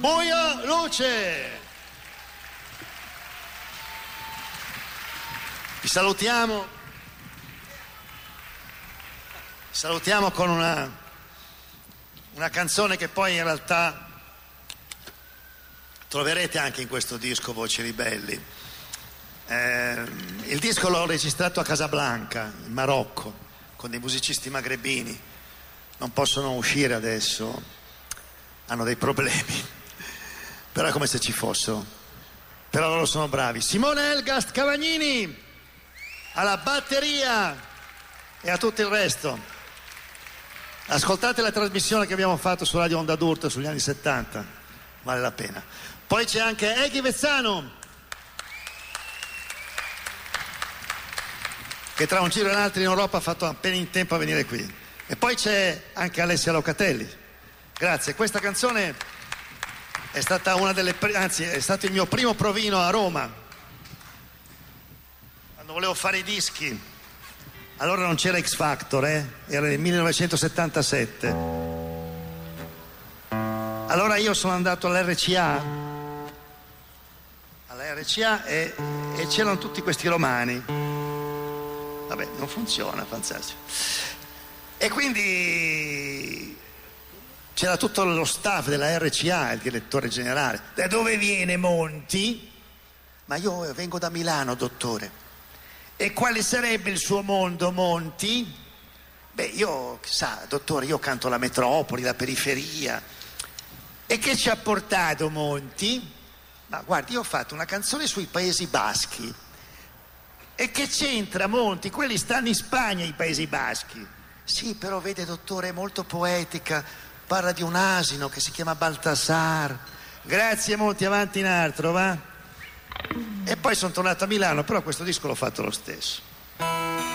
buio, luce. Vi salutiamo con una canzone che poi in realtà troverete anche in questo disco Voci Ribelli. Il disco l'ho registrato a Casablanca, in Marocco, con dei musicisti magrebini. Non possono uscire adesso, hanno dei problemi, però è come se ci fossero. Però loro sono bravi. Simone Elgast Cavagnini alla batteria e a tutto il resto. Ascoltate la trasmissione che abbiamo fatto su Radio Onda d'Urto sugli anni 70, vale la pena. Poi c'è anche Eghi Vezzano, che tra un giro e l'altro in Europa ha fatto appena in tempo a venire qui. E poi c'è anche Alessia Locatelli. Grazie. Questa canzone è stata è stato il mio primo provino a Roma, quando volevo fare i dischi. Allora non c'era X Factor, era nel 1977. Allora io sono andato all'RCA e c'erano tutti questi romani. Vabbè, non funziona, fantastico. E quindi c'era tutto lo staff della RCA, il direttore generale. Da dove viene Monti? Ma io vengo da Milano, dottore. E quale sarebbe il suo mondo, Monti? Beh, io, sa, dottore, io canto la metropoli, la periferia. E che ci ha portato Monti? Ma guardi, io ho fatto una canzone sui Paesi Baschi. E che c'entra, Monti? Quelli stanno in Spagna, i Paesi Baschi. Sì, però vede, dottore, è molto poetica. Parla di un asino che si chiama Baltasar. Grazie, Monti, avanti in altro, va? E poi sono tornato a Milano, però questo disco l'ho fatto lo stesso.